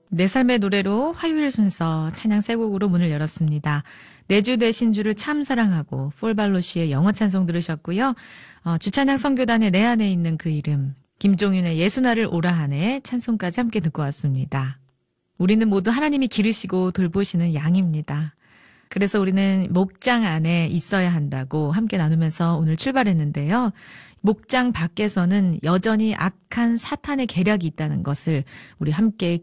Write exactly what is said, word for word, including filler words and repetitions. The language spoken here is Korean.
내 삶의 노래로 화요일 순서 찬양 세 곡으로 문을 열었습니다. 내주 되신 주를 참 사랑하고 폴발로시의 영어 찬송 들으셨고요. 어, 주찬양 선교단의 내 안에 있는 그 이름, 김종윤의 예수나를 오라 하네 찬송까지 함께 듣고 왔습니다. 우리는 모두 하나님이 기르시고 돌보시는 양입니다. 그래서 우리는 목장 안에 있어야 한다고 함께 나누면서 오늘 출발했는데요. 목장 밖에서는 여전히 악한 사탄의 계략이 있다는 것을 우리 함께